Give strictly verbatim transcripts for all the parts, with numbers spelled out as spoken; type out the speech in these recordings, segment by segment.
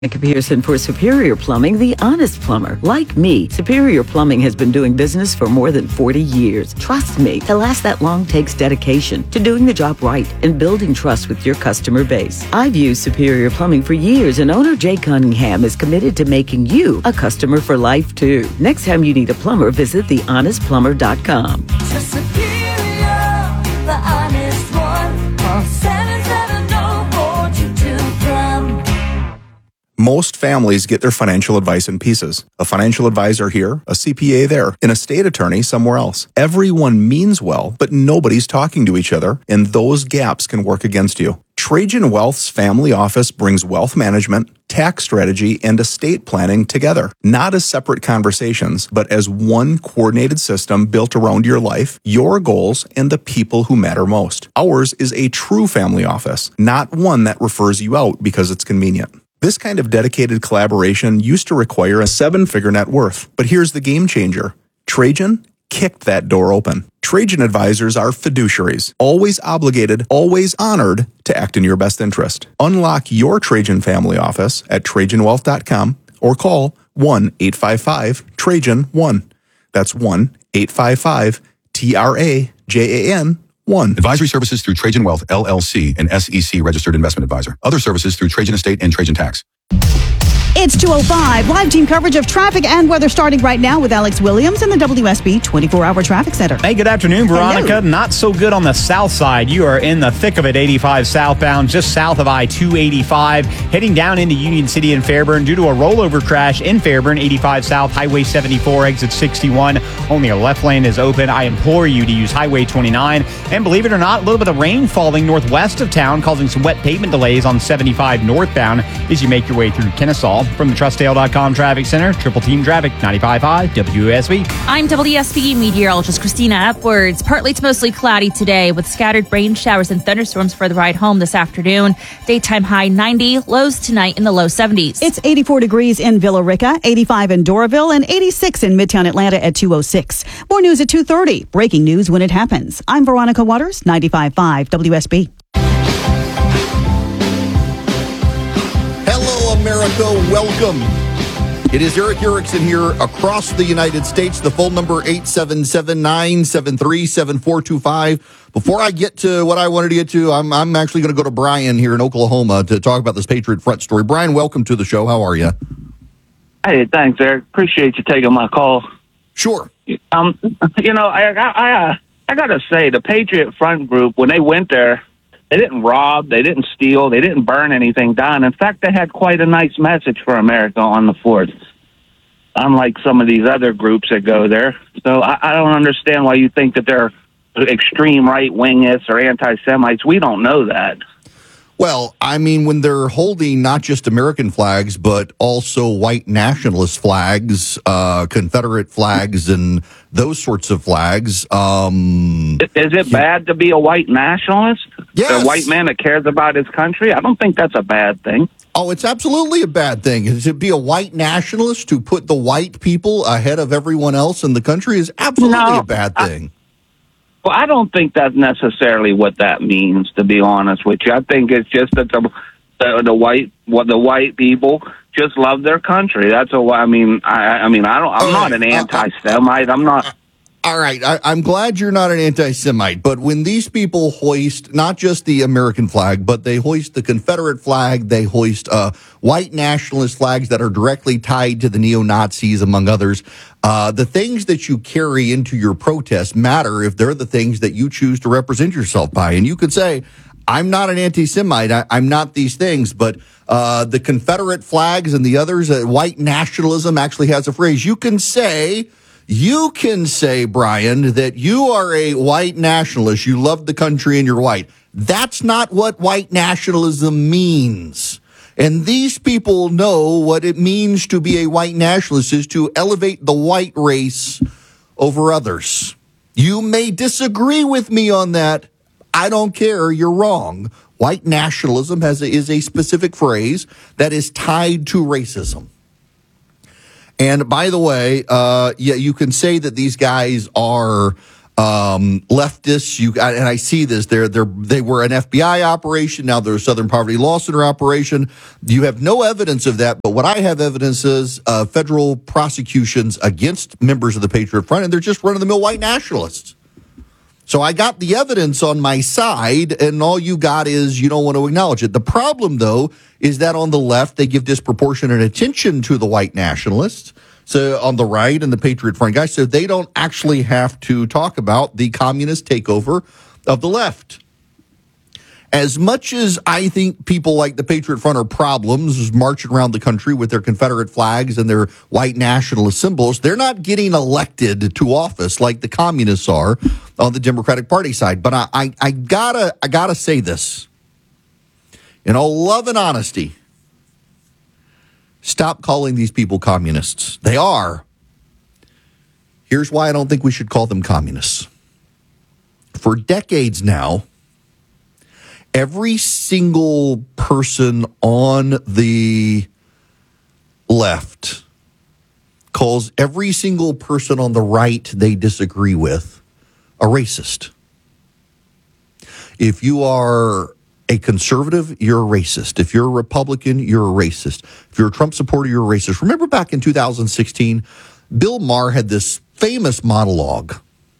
Nick Pearson for Superior Plumbing, the honest plumber. Like me, Superior Plumbing has been doing business for more than forty years. Trust me, to last that long takes dedication to doing the job right and building trust with your customer base. I've used Superior Plumbing for years, and owner Jay Cunningham is committed to making you a customer for life, too. Next time you need a plumber, visit the honest plumber dot com. Superior, the honest one. Call seven seven zero, four two two, plum. Most families get their financial advice in pieces. A financial advisor here, a C P A there, an estate attorney somewhere else. Everyone means well, but nobody's talking to each other, and those gaps can work against you. Trajan Wealth's family office brings wealth management, tax strategy, and estate planning together, not as separate conversations, but as one coordinated system built around your life, your goals, and the people who matter most. Ours is a true family office, not one that refers you out because it's convenient. This kind of dedicated collaboration used to require a seven-figure net worth, but here's the game changer. Trajan kicked that door open. Trajan advisors are fiduciaries, always obligated, always honored to act in your best interest. Unlock your Trajan family office at trajan wealth dot com or call one eight five five Trajan one. That's one eight five five T R A J A N one. Advisory services through Trajan Wealth, L L C, an S E C registered investment advisor. Other services through Trajan Estate and Trajan Tax. It's two oh five. Live team coverage of traffic and weather starting right now with Alex Williams in the W S B twenty-four hour Traffic Center. Hey, good afternoon, Veronica. Hello. Not so good on the south side. You are in the thick of it, eighty-five southbound, just south of I two eighty-five, heading down into Union City and Fairburn due to a rollover crash in Fairburn, eighty-five south, Highway seventy-four, exit sixty-one. Only a left lane is open. I implore you to use Highway twenty-nine. And believe it or not, a little bit of rain falling northwest of town, causing some wet pavement delays on seventy-five northbound as you make your way through Kennesaw. From the Trustdale dot com Traffic Center, Triple Team Traffic, ninety-five point five W S B. I'm W S B meteorologist Christina Upwards. Partly to mostly cloudy today with scattered rain showers and thunderstorms for the ride home this afternoon. Daytime high ninety, lows tonight in the low seventies. It's eighty-four degrees in Villa Rica, eighty-five in Doraville, and eighty-six in Midtown Atlanta at two oh six. More news at two thirty. Breaking news when it happens. I'm Veronica Waters, ninety-five point five W S B. Hello, America. Welcome. It is Eric Erickson here across the United States. The phone number eight seven seven, nine seven three, seven four two five. Before I get to what I wanted to get to, I'm I'm actually going to go to Brian here in Oklahoma to talk about this Patriot Front story. Brian, welcome to the show. How are you? Hey, thanks, Eric. Appreciate you taking my call. Sure. Um, you know, I I I, uh, I got to say, the Patriot Front group, when they went there, they didn't rob, they didn't steal, they didn't burn anything down. In fact, they had quite a nice message for America on the fourth, unlike some of these other groups that go there. So I, I don't understand why you think that they're extreme right-wingists or anti-Semites. We don't know that. Well, I mean, when they're holding not just American flags, but also white nationalist flags, uh, Confederate flags, and those sorts of flags. Um, Is it bad to be a white nationalist? Yes. A white man that cares about his country? I don't think that's a bad thing. Oh, it's absolutely a bad thing. To be a white nationalist, to put the white people ahead of everyone else in the country is absolutely No, a bad thing. I, well, I don't think that's necessarily what that means, to be honest with you. I think it's just that the the, the white what the white people just love their country. That's a. I mean, I, I mean, I don't. I'm All not right. an anti-Semite. I'm not. All right, I, I'm glad you're not an anti-Semite, but when these people hoist not just the American flag, but they hoist the Confederate flag, they hoist uh, white nationalist flags that are directly tied to the neo-Nazis, among others, uh, the things that you carry into your protest matter if they're the things that you choose to represent yourself by. And you could say, I'm not an anti-Semite, I, I'm not these things, but uh, the Confederate flags and the others, uh, white nationalism actually has a phrase. You can say... You can say, Brian, that you are a white nationalist. You love the country and you're white. That's not what white nationalism means. And these people know what it means to be a white nationalist is to elevate the white race over others. You may disagree with me on that. I don't care. You're wrong. White nationalism has a, is a specific phrase that is tied to racism. And by the way, uh, yeah, you can say that these guys are um, leftists. You and I see this. They're, they're, they were an F B I operation. Now they're a Southern Poverty Law Center operation. You have no evidence of that. But what I have evidence is uh, federal prosecutions against members of the Patriot Front, and they're just run-of-the-mill white nationalists. So I got the evidence on my side, and all you got is you don't want to acknowledge it. The problem, though, is that on the left, they give disproportionate attention to the white nationalists. So on the right and the Patriot Front guys, so they don't actually have to talk about the communist takeover of the left. As much as I think people like the Patriot Front are problems, marching around the country with their Confederate flags and their white nationalist symbols, they're not getting elected to office like the communists are on the Democratic Party side. But I, I, I gotta, I gotta say this in all love and honesty. Stop calling these people communists. They are. Here's why I don't think we should call them communists. For decades now, every single person on the left calls every single person on the right they disagree with a racist. If you are a conservative, you're a racist. If you're a Republican, you're a racist. If you're a Trump supporter, you're a racist. Remember back in two thousand sixteen, Bill Maher had this famous monologue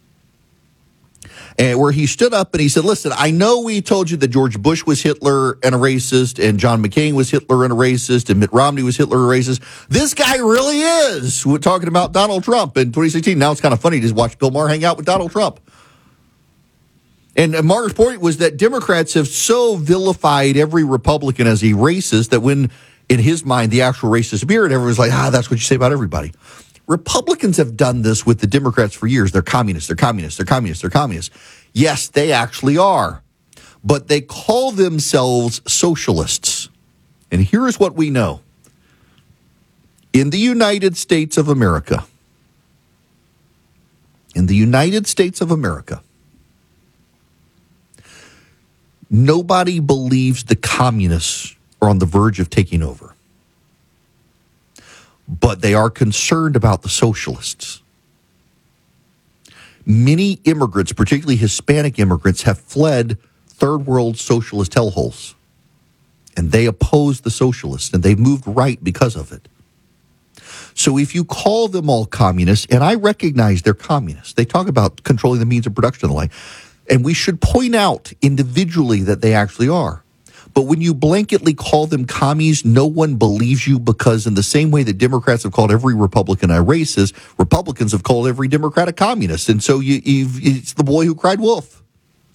and where he stood up and he said, listen, I know we told you that George Bush was Hitler and a racist and John McCain was Hitler and a racist and Mitt Romney was Hitler and a racist. This guy really is. We're talking about Donald Trump in twenty sixteen. Now it's kind of funny to watch Bill Maher hang out with Donald Trump. And Maher's point was that Democrats have so vilified every Republican as a racist that when, in his mind, the actual racist appeared, everyone's like, ah, that's what you say about everybody. Republicans have done this with the Democrats for years. They're communists, they're communists, they're communists, they're communists. Yes, they actually are. But they call themselves socialists. And here's what we know. In the United States of America, in the United States of America, nobody believes the communists are on the verge of taking over. But they are concerned about the socialists. Many immigrants, particularly Hispanic immigrants, have fled third world socialist hellholes. And they oppose the socialists, and they've moved right because of it. So if you call them all communists, and I recognize they're communists, they talk about controlling the means of production and the like, and we should point out individually that they actually are. But when you blanketly call them commies, no one believes you because in the same way that Democrats have called every Republican a racist, Republicans have called every Democrat a communist. And so you, you've, it's the boy who cried wolf.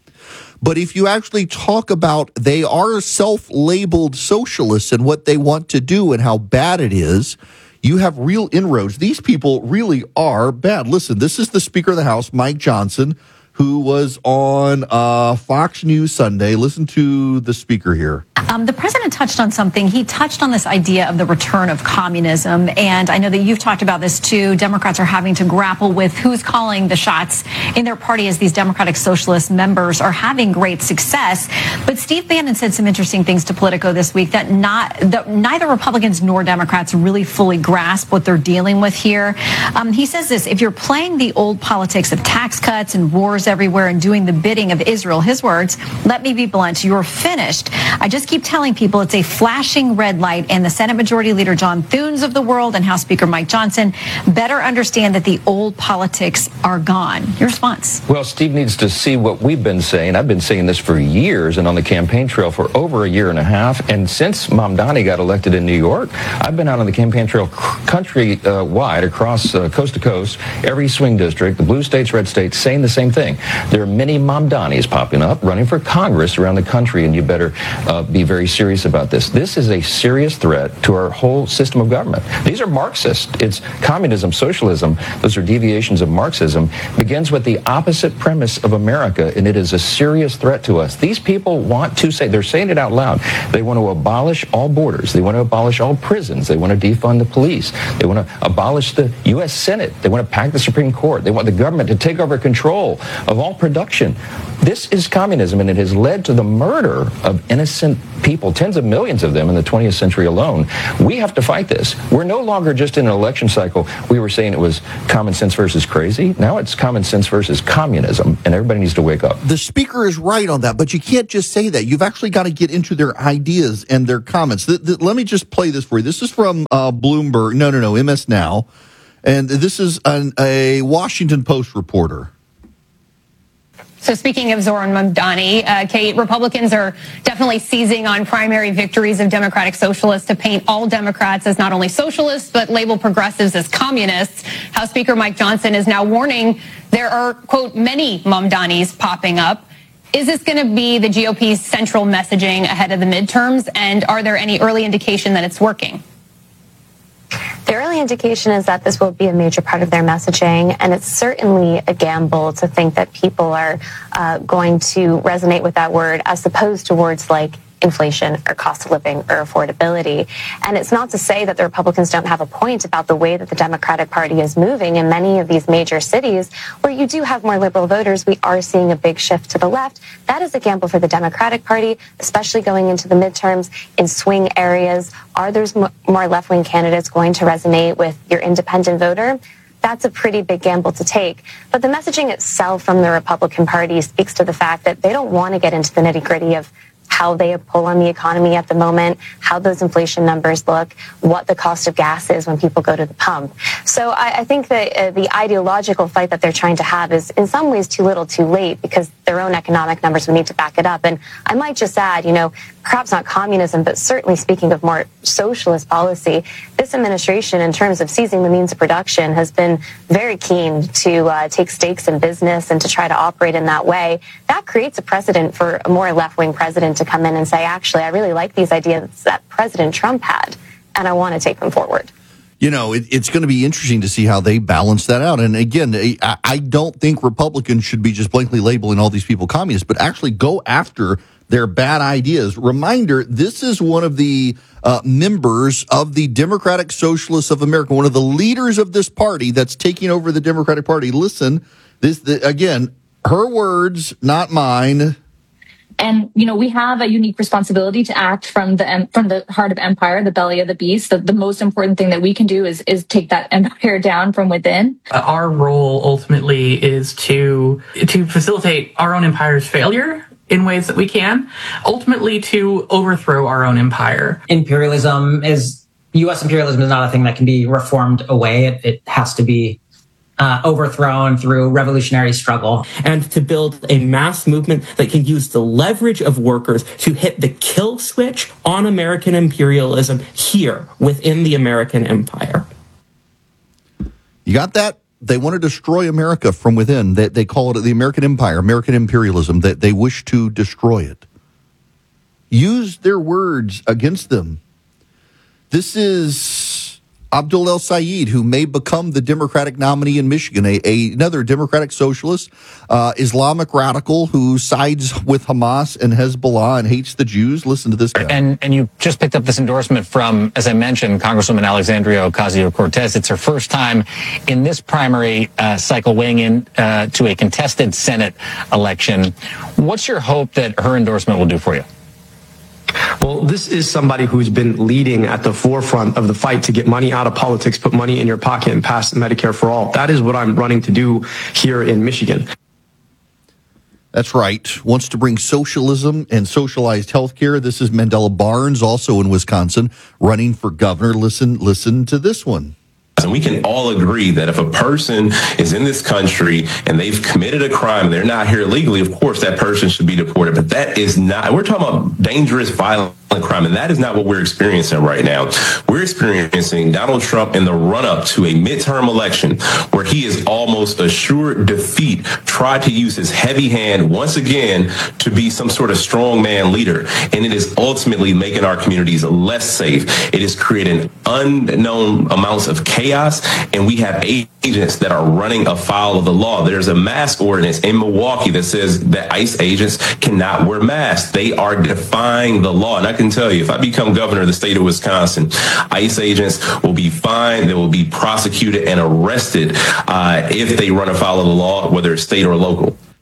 But if you actually talk about they are self-labeled socialists and what they want to do and how bad it is, you have real inroads. These people really are bad. Listen, this is the Speaker of the House, Mike Johnson, who was on uh, Fox News Sunday. Listen to the speaker here. Um, the president touched on something. He touched on this idea of the return of communism. And I know that you've talked about this too. Democrats are having to grapple with who's calling the shots in their party as these Democratic Socialist members are having great success. But Steve Bannon said some interesting things to Politico this week that not that neither Republicans nor Democrats really fully grasp what they're dealing with here. Um, he says this: if you're playing the old politics of tax cuts and wars everywhere and doing the bidding of Israel, his words, let me be blunt, you're finished. I just keep telling people it's a flashing red light, and the Senate Majority Leader John Thunes of the world and House Speaker Mike Johnson better understand that the old politics are gone. Your response? Well, Steve needs to see what we've been saying. I've been saying this for years and on the campaign trail for over a year and a half. And since Mamdani got elected in New York, I've been out on the campaign trail country-wide, uh, across uh, coast to coast, every swing district, the blue states, red states, saying the same thing. There are many Mamdanis popping up, running for Congress around the country, and you better uh, be very serious about this. This is a serious threat to our whole system of government. These are Marxist. It's communism, socialism. Those are deviations of Marxism. Begins with the opposite premise of America, and it is a serious threat to us. These people want to say, they're saying it out loud, they want to abolish all borders. They want to abolish all prisons. They want to defund the police. They want to abolish the U S Senate. They want to pack the Supreme Court. They want the government to take over control of all production. This is communism, and it has led to the murder of innocent people, tens of millions of them in the twentieth century alone. We have to fight this. We're no longer just in an election cycle. We were saying it was common sense versus crazy. Now it's common sense versus communism, and everybody needs to wake up. The speaker is right on that, but you can't just say that. You've actually got to get into their ideas and their comments. The, the, let me just play this for you. This is from uh, Bloomberg. No, no, no, M S Now. And this is an, a Washington Post reporter. So speaking of Zoran Mamdani, uh, Kate, Republicans are definitely seizing on primary victories of Democratic Socialists to paint all Democrats as not only socialists, but label progressives as communists. House Speaker Mike Johnson is now warning there are, quote, many Mamdanis popping up. Is this going to be the G O P's central messaging ahead of the midterms? And are there any early indication that it's working? The early indication is that this will be a major part of their messaging, and it's certainly a gamble to think that people are uh, going to resonate with that word as opposed to words like inflation or cost of living or affordability. And it's not to say that the Republicans don't have a point about the way that the Democratic Party is moving in many of these major cities where you do have more liberal voters. We are seeing a big shift to the left. That is a gamble for the Democratic Party, especially going into the midterms in swing areas. Are there more left-wing candidates going to resonate with your independent voter? That's a pretty big gamble to take. But the messaging itself from the Republican Party speaks to the fact that they don't want to get into the nitty-gritty of how they pull on the economy at the moment, how those inflation numbers look, what the cost of gas is when people go to the pump. So I, I think that uh, the ideological fight that they're trying to have is in some ways too little too late because their own economic numbers would need to back it up. And I might just add, you know, perhaps not communism, but certainly speaking of more socialist policy, this administration, in terms of seizing the means of production, has been very keen to uh, take stakes in business and to try to operate in that way. That creates a precedent for a more left-wing president to come in and say, actually, I really like these ideas that President Trump had, and I want to take them forward. You know, it, it's going to be interesting to see how they balance that out. And again, I, I don't think Republicans should be just blankly labeling all these people communists, but actually go after their bad ideas. Reminder, this is one of the uh, members of the Democratic Socialists of America, one of the leaders of this party that's taking over the Democratic Party. Listen, this the, again, her words, not mine. And, you know, we have a unique responsibility to act from the from the heart of empire, the belly of the beast. The, the most important thing that we can do is is take that empire down from within. Our role ultimately is to to facilitate our own empire's failure in ways that we can, ultimately to overthrow our own empire. Imperialism is, U S imperialism is not a thing that can be reformed away. It, it has to be Uh, overthrown through revolutionary struggle. And to build a mass movement that can use the leverage of workers to hit the kill switch on American imperialism here within the American empire. You got that? They want to destroy America from within. They, they call it the American empire, American imperialism. That they, they wish to destroy it. Use their words against them. This is Abdul El Sayed, who may become the Democratic nominee in Michigan, a, a another Democratic socialist, uh, Islamic radical who sides with Hamas and Hezbollah and hates the Jews. Listen to this guy. And and you just picked up this endorsement from, as I mentioned, Congresswoman Alexandria Ocasio-Cortez. It's her first time in this primary uh, cycle weighing in uh, to a contested Senate election. What's your hope that her endorsement will do for you? Well, this is somebody who's been leading at the forefront of the fight to get money out of politics, put money in your pocket, and pass Medicare for all. That is what I'm running to do here in Michigan. That's right. Wants to bring socialism and socialized health care. This is Mandela Barnes, also in Wisconsin, running for governor. Listen, listen to this one. And we can all agree that if a person is in this country and they've committed a crime and they're not here legally, of course that person should be deported. But that is not, we're talking about dangerous, violent crime, and that is not what we're experiencing right now. We're experiencing Donald Trump in the run-up to a midterm election where he is almost assured defeat, tried to use his heavy hand once again to be some sort of strongman leader. And it is ultimately making our communities less safe. It is creating unknown amounts of chaos, and we have agents that are running afoul of the law. There's a mask ordinance in Milwaukee that says that ICE agents cannot wear masks. They are defying the law. And I can tell you, if I become governor of the state of Wisconsin, ICE agents will be fined, they will be prosecuted and arrested uh, if they run afoul of the law, whether it's state or local.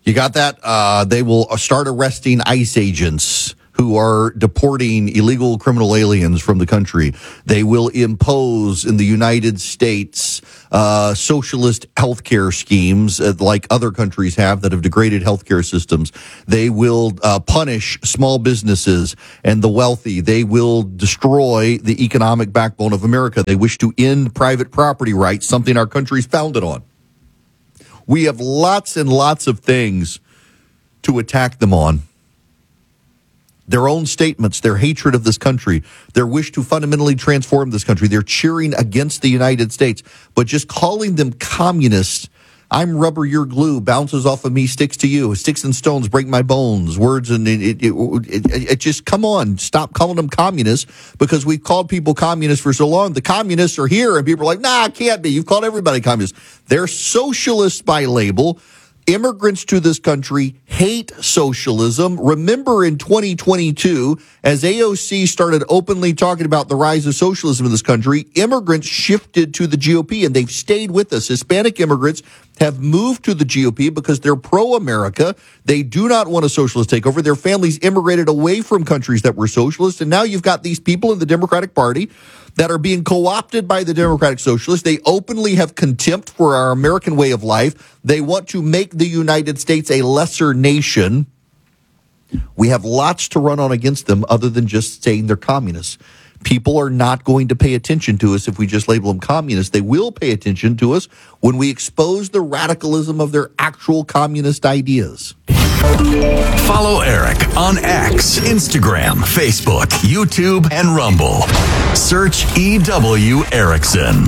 You got that? Uh, they will start arresting ICE agents who are deporting illegal criminal aliens from the country. They will impose in the United States uh, socialist healthcare schemes uh, like other countries have that have degraded healthcare systems. They will uh, punish small businesses and the wealthy. They will destroy the economic backbone of America. They wish to end private property rights, something our country's founded on. We have lots and lots of things to attack them on. Their own statements, their hatred of this country, their wish to fundamentally transform this country. They're cheering against the United States. But just calling them communists, I'm rubber, you're glue, bounces off of me, sticks to you. Sticks and stones break my bones. Words and it, it, it, it, it just, come on, stop calling them communists, because we've called people communists for so long. The communists are here and people are like, nah, it can't be. You've called everybody communist. They're socialists by label. Immigrants to this country hate socialism. Remember in twenty twenty-two, as A O C started openly talking about the rise of socialism in this country, immigrants shifted to the G O P, and they've stayed with us. Hispanic immigrants have moved to the G O P because they're pro-America. They do not want a socialist takeover. Their families immigrated away from countries that were socialist, and now you've got these people in the Democratic Party that are being co-opted by the Democratic Socialists. They openly have contempt for our American way of life. They want to make the United States a lesser nation. We have lots to run on against them other than just saying they're communists. People are not going to pay attention to us if we just label them communists. They will pay attention to us when we expose the radicalism of their actual communist ideas. Follow Eric on X, Instagram, Facebook, YouTube, and Rumble. Search E W Erickson.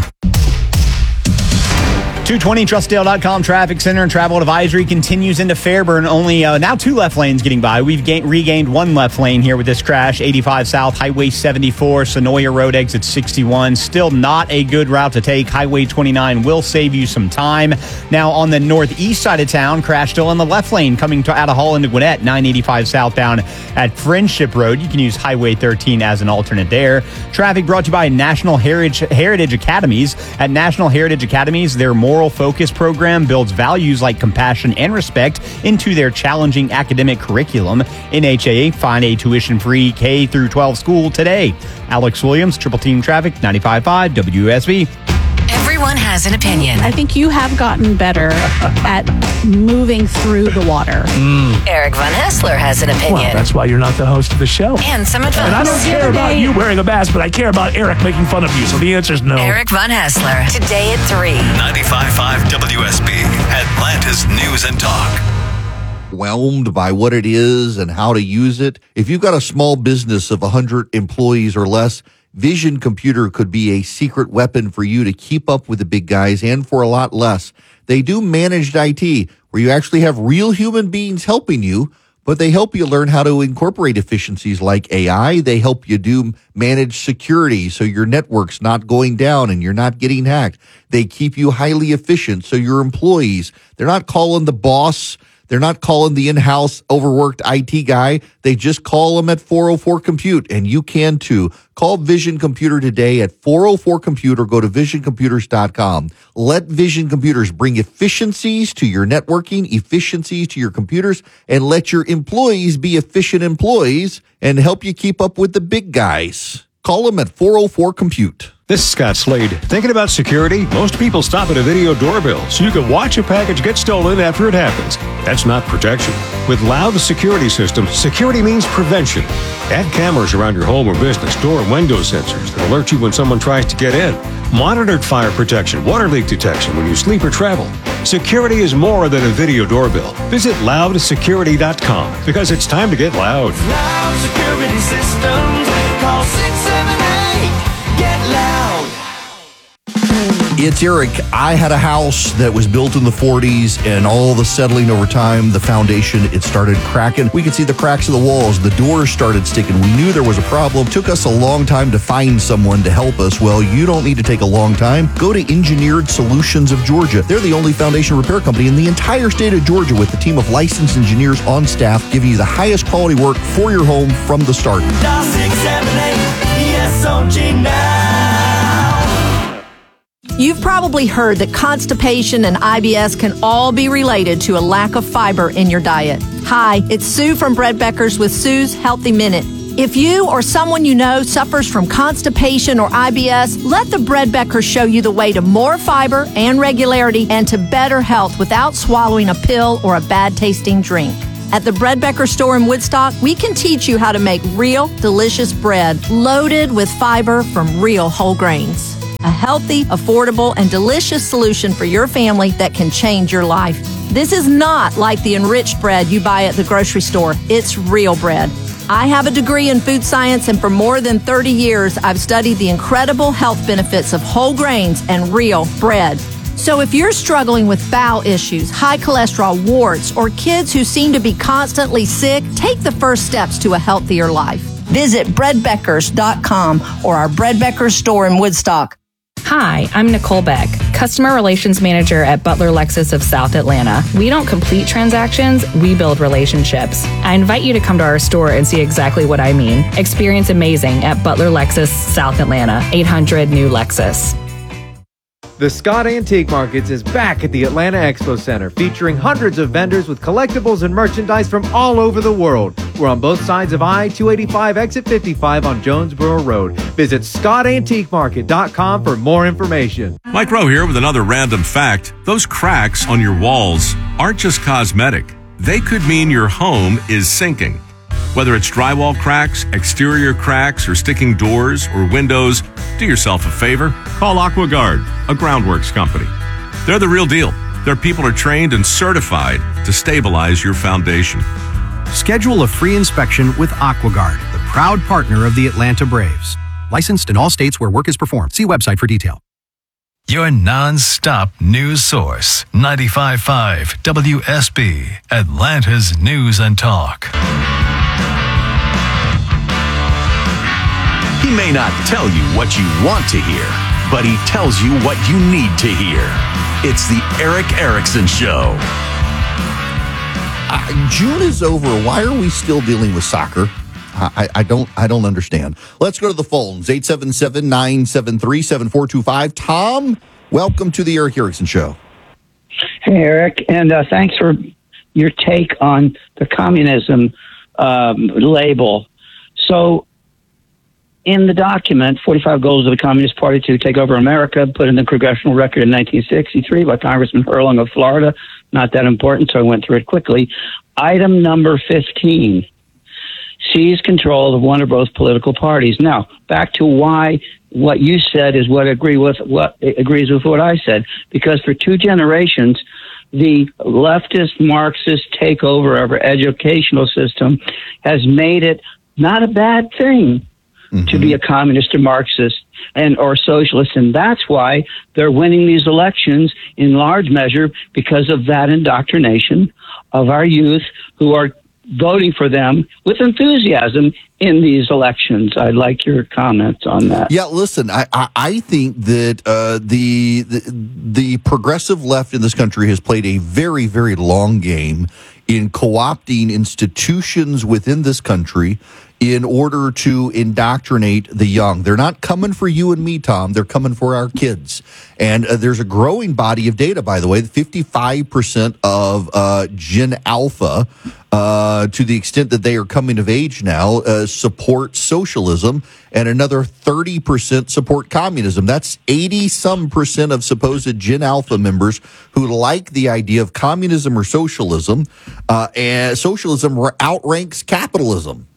two twenty Trustdale dot com traffic center and travel advisory continues into Fairburn. Only uh, now two left lanes getting by. We've gained, regained one left lane here with this crash. eighty-five South, Highway seventy-four, Sonoya Road exit sixty-one. Still not a good route to take. Highway twenty-nine will save you some time. Now on the northeast side of town, crash still in the left lane coming to, out of Hall into Gwinnett. nine eighty-five southbound at Friendship Road. You can use Highway thirteen as an alternate there. Traffic brought to you by National Heritage, Heritage Academies. At National Heritage Academies, they're more Moral Focus program builds values like compassion and respect into their challenging academic curriculum. N H A, find a tuition-free K through twelve school today. Alex Williams, Triple Team Traffic, ninety-five point five W S B. Everyone has an opinion. I think you have gotten better at moving through the water. Mm. Eric Von Hessler has an opinion. Well, that's why you're not the host of the show. And some advice. And I don't care about you wearing a mask, but I care about Eric making fun of you. So the answer is no. Eric Von Hessler, today at three. ninety-five point five W S B, Atlanta's News and Talk. Whelmed by what it is and how to use it. If you've got a small business of one hundred employees or less, Vision Computer could be a secret weapon for you to keep up with the big guys and for a lot less. They do managed I T, where you actually have real human beings helping you, but they help you learn how to incorporate efficiencies like A I. They help you do managed security so your network's not going down and you're not getting hacked. They keep you highly efficient so your employees, they're not calling the boss. They're not calling the in-house overworked I T guy. They just call them at four oh four compute, and you can too. Call Vision Computer today at four oh four compute or go to vision computers dot com. Let Vision Computers bring efficiencies to your networking, efficiencies to your computers, and let your employees be efficient employees and help you keep up with the big guys. Call them at four oh four compute. This is Scott Slade. Thinking about security? Most people stop at a video doorbell so you can watch a package get stolen after it happens. That's not protection. With Loud Security Systems, security means prevention. Add cameras around your home or business, door and window sensors that alert you when someone tries to get in. Monitored fire protection, water leak detection when you sleep or travel. Security is more than a video doorbell. Visit loud security dot com because it's time to get loud. Loud Security Systems. Call six seven eight. Get loud. It's Eric. I had a house that was built in the forties, and all the settling over time, the foundation, it started cracking. We could see the cracks of the walls. The doors started sticking. We knew there was a problem. It took us a long time to find someone to help us. Well, you don't need to take a long time. Go to Engineered Solutions of Georgia. They're the only foundation repair company in the entire state of Georgia with a team of licensed engineers on staff giving you the highest quality work for your home from the start. Dial six seven eight E S O G now. You've probably heard that constipation and I B S can all be related to a lack of fiber in your diet. Hi, it's Sue from Bread Beckers with Sue's Healthy Minute. If you or someone you know suffers from constipation or I B S, let the Bread Beckers show you the way to more fiber and regularity and to better health without swallowing a pill or a bad-tasting drink. At the Bread Becker store in Woodstock, we can teach you how to make real, delicious bread loaded with fiber from real whole grains. A healthy, affordable, and delicious solution for your family that can change your life. This is not like the enriched bread you buy at the grocery store. It's real bread. I have a degree in food science, and for more than thirty years, I've studied the incredible health benefits of whole grains and real bread. So if you're struggling with bowel issues, high cholesterol, warts, or kids who seem to be constantly sick, take the first steps to a healthier life. Visit bread beckers dot com or our Bread Beckers store in Woodstock. Hi, I'm Nicole Beck, Customer Relations Manager at Butler Lexus of South Atlanta. We don't complete transactions, we build relationships. I invite you to come to our store and see exactly what I mean. Experience amazing at Butler Lexus South Atlanta, eight hundred New Lexus. The Scott Antique Markets is back at the Atlanta Expo Center, featuring hundreds of vendors with collectibles and merchandise from all over the world. We're on both sides of I two eighty-five, exit fifty-five on Jonesboro Road. Visit scott antique market dot com for more information. Mike Rowe here with another random fact. Those cracks on your walls aren't just cosmetic. They could mean your home is sinking. Whether it's drywall cracks, exterior cracks, or sticking doors or windows, do yourself a favor. Call AquaGuard, a groundworks company. They're the real deal. Their people are trained and certified to stabilize your foundation. Schedule a free inspection with AquaGuard, the proud partner of the Atlanta Braves. Licensed in all states where work is performed. See website for detail. Your non-stop news source, ninety-five point five W S B, Atlanta's News and Talk. He may not tell you what you want to hear, but he tells you what you need to hear. It's the Erick Erickson Show. Uh, June is over. Why are we still dealing with soccer? I, I don't I don't understand. Let's go to the phones. eight seven seven, nine seven three, seven four two five. Tom, welcome to the Erick Erickson Show. Hey, Eric, and uh, thanks for your take on the communism um, label. So, in the document, forty-five Goals of the Communist Party to Take Over America, put in the Congressional Record in nineteen sixty-three by Congressman Hurlong of Florida. Not that important, so I went through it quickly. Item number fifteen, seize control of one or both political parties. Now, back to why what you said is what agree with what agrees with what I said. Because for two generations, the leftist Marxist takeover of our educational system has made it not a bad thing Mm-hmm. to be a communist or Marxist and or socialist, and that's why they're winning these elections in large measure because of that indoctrination of our youth who are voting for them with enthusiasm in these elections. I'd like your comments on that. Yeah, listen, I I, I think that uh, the, the the progressive left in this country has played a very, very long game in co-opting institutions within this country in order to indoctrinate the young. They're not coming for you and me, Tom. They're coming for our kids. And uh, there's a growing body of data, by the way. fifty-five percent of uh, Gen Alpha, uh, to the extent that they are coming of age now, uh, support socialism, and another thirty percent support communism. That's eighty-some percent of supposed Gen Alpha members who like the idea of communism or socialism, uh, and socialism outranks capitalism.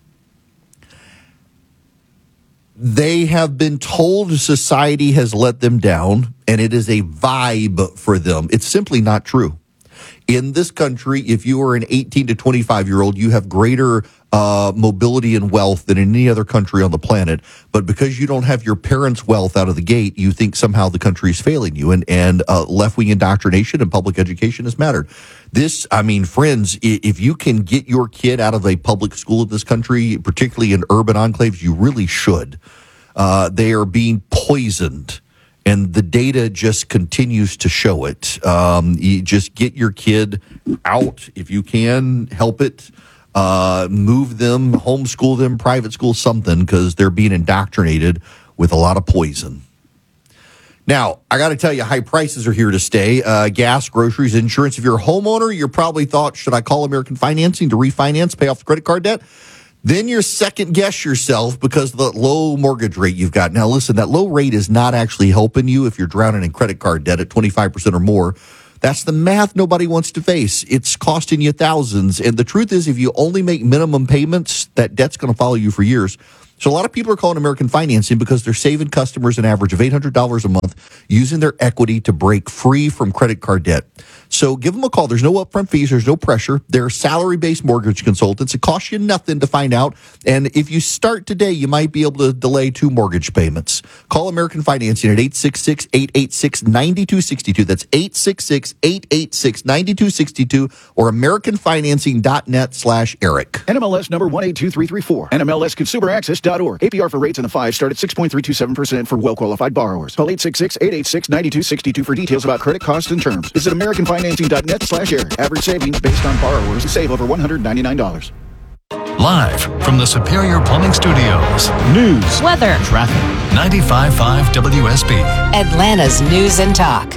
They have been told society has let them down, and it is a vibe for them. It's simply not true. In this country, if you are an eighteen to twenty-five year old, you have greater uh, mobility and wealth than in any other country on the planet. But because you don't have your parents' wealth out of the gate, you think somehow the country is failing you. And, and uh, left-wing indoctrination and public education has mattered. This, I mean, friends, if you can get your kid out of a public school in this country, particularly in urban enclaves, you really should. Uh, they are being poisoned. And the data just continues to show it. Um, you just get your kid out if you can, help it, uh, move them, homeschool them, private school, something, because they're being indoctrinated with a lot of poison. Now, I got to tell you, high prices are here to stay. Uh, gas, groceries, insurance. If you're a homeowner, you're probably thought, should I call American Financing to refinance, pay off the credit card debt? Then you're second guess yourself because of the low mortgage rate you've got. Now, listen, that low rate is not actually helping you if you're drowning in credit card debt at twenty-five percent or more. That's the math nobody wants to face. It's costing you thousands. And the truth is, if you only make minimum payments, that debt's going to follow you for years. So a lot of people are calling American Financing because they're saving customers an average of eight hundred dollars a month using their equity to break free from credit card debt. So give them a call. There's no upfront fees. There's no pressure. They're salary-based mortgage consultants. It costs you nothing to find out. And if you start today, you might be able to delay two mortgage payments. Call American Financing at eight six six, eight eight six, nine two six two. That's eight six six, eight eight six, nine two six two or american financing dot net slash Eric. N M L S number one eight two three three four. N M L S consumer access dot org. A P R for rates in the five start at six point three two seven percent for well-qualified borrowers. Call eight six six, eight eight six, nine two six two for details about credit costs and terms. Visit american financing dot net slash Eric. Average savings based on borrowers who save over one hundred ninety-nine dollars. Live from the Superior Plumbing Studios. News, weather, traffic. ninety-five point five W S B. Atlanta's News and Talk.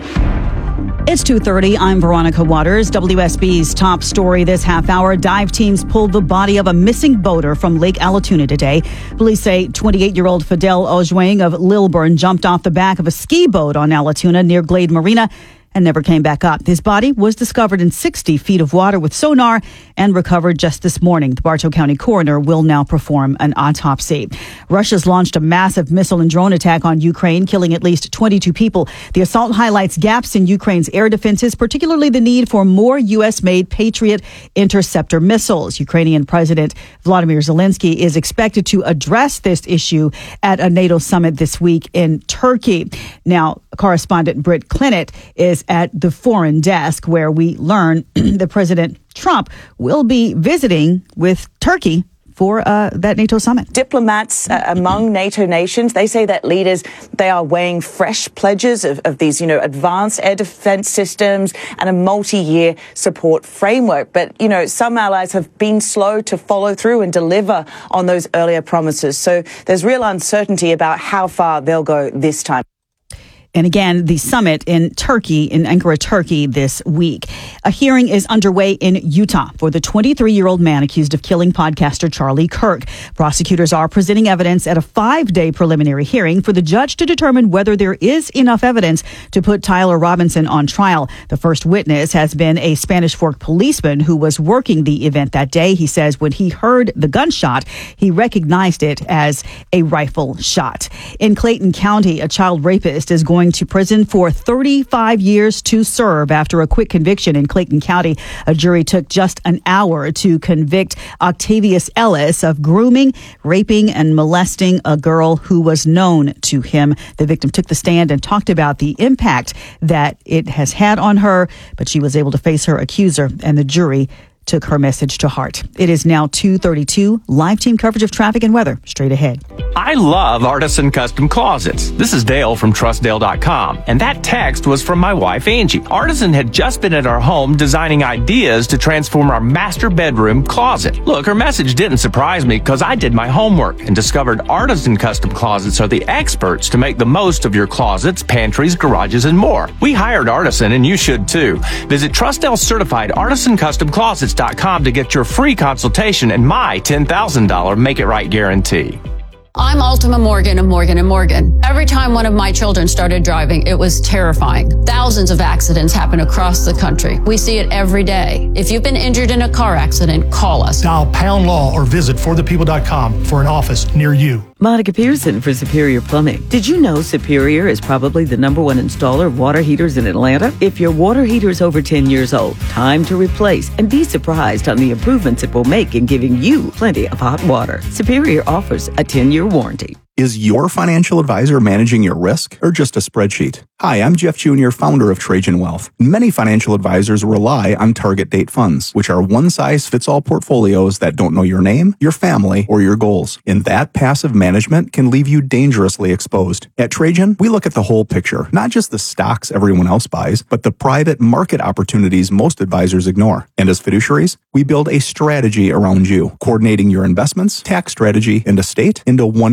It's two thirty. I'm Veronica Waters. W S B's top story this half hour. Dive teams pulled the body of a missing boater from Lake Allatoona today. Police say twenty-eight-year-old Fidel Ojwang of Lilburn jumped off the back of a ski boat on Allatoona near Glade Marina and never came back up. His body was discovered in sixty feet of water with sonar and recovered just this morning. The Bartow County coroner will now perform an autopsy. Russia's launched a massive missile and drone attack on Ukraine, killing at least twenty-two people. The assault highlights gaps in Ukraine's air defenses, particularly the need for more U S-made Patriot interceptor missiles. Ukrainian President Vladimir Zelensky is expected to address this issue at a NATO summit this week in Turkey. Now, correspondent Britt Clinett is at the foreign desk, where we learn that President Trump will be visiting with Turkey for uh, that NATO summit. Diplomats uh, among NATO nations, they say that leaders, they are weighing fresh pledges of, of these, you know, advanced air defense systems and a multi-year support framework. But, you know, some allies have been slow to follow through and deliver on those earlier promises. So there's real uncertainty about how far they'll go this time. And again, the summit in Turkey, in Ankara, Turkey this week. A hearing is underway in Utah for the twenty-three-year-old man accused of killing podcaster Charlie Kirk. Prosecutors are presenting evidence at a five-day preliminary hearing for the judge to determine whether there is enough evidence to put Tyler Robinson on trial. The first witness has been a Spanish Fork policeman who was working the event that day. He says when he heard the gunshot, he recognized it as a rifle shot. In Clayton County, a child rapist is going to prison for thirty-five years to serve after a quick conviction in Clayton County. A jury took just an hour to convict Octavius Ellis of grooming, raping, and molesting a girl who was known to him. The victim took the stand and talked about the impact that it has had on her, but she was able to face her accuser, and the jury took her message to heart. It is now two thirty-two. Live team coverage of traffic and weather straight ahead. I love Artisan Custom Closets. This is Dale from trust dale dot com, and that text was from my wife, Angie. Artisan had just been at our home designing ideas to transform our master bedroom closet. Look, her message didn't surprise me because I did my homework and discovered Artisan Custom Closets are the experts to make the most of your closets, pantries, garages, and more. We hired Artisan, and you should too. Visit TrustDale certified Artisan Custom Closets dot com to get your free consultation and my ten thousand dollars Make It Right guarantee. I'm Altima Morgan of Morgan and Morgan. Every time one of my children started driving, it was terrifying. Thousands of accidents happen across the country. We see it every day. If you've been injured in a car accident, call us. Dial Pound Law or visit for the people dot com for an office near you. Monica Pearson for Superior Plumbing. Did you know Superior is probably the number one installer of water heaters in Atlanta? If your water heater is over ten years old, time to replace and be surprised on the improvements it will make in giving you plenty of hot water. Superior offers a ten-year warranty. Is your financial advisor managing your risk or just a spreadsheet? Hi, I'm Jeff Junior, founder of Trajan Wealth. Many financial advisors rely on target date funds, which are one-size-fits-all portfolios that don't know your name, your family, or your goals. And that passive management can leave you dangerously exposed. At Trajan, we look at the whole picture, not just the stocks everyone else buys, but the private market opportunities most advisors ignore. And as fiduciaries, we build a strategy around you, coordinating your investments, tax strategy, and estate into one cohesive